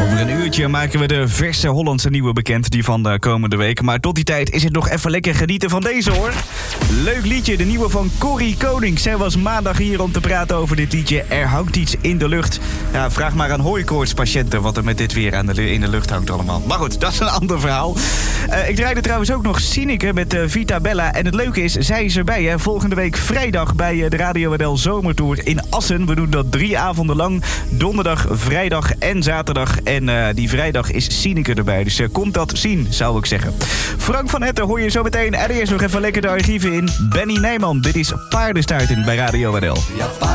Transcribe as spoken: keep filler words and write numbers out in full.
Over een uurtje maken we de verse Hollandse nieuwe bekend, die van de komende week. Maar tot die tijd is het nog even lekker genieten van deze, hoor. Leuk liedje, de nieuwe van Corrie Konings. Zij was maandag hier om te praten over dit liedje. Er hangt iets in de lucht. Ja, vraag maar aan hooikoortspatiënten wat er met dit weer aan de, in de lucht hangt allemaal. Maar goed, dat is een ander verhaal. Uh, ik draaide trouwens ook nog Sineke met uh, Vita Bella. En het leuke is, zij is erbij, hè. Volgende week vrijdag bij uh, de Radio W L Zomertour in Assen. We doen dat drie avonden lang. Donderdag, vrijdag en zaterdag. En uh, die vrijdag is Sineke erbij. Dus uh, komt dat zien, zou ik zeggen. Frank van Etten hoor je zo meteen. En eerst nog even lekker de archieven in. Benny Nijman, dit is Paardenstaarten bij Radio W L.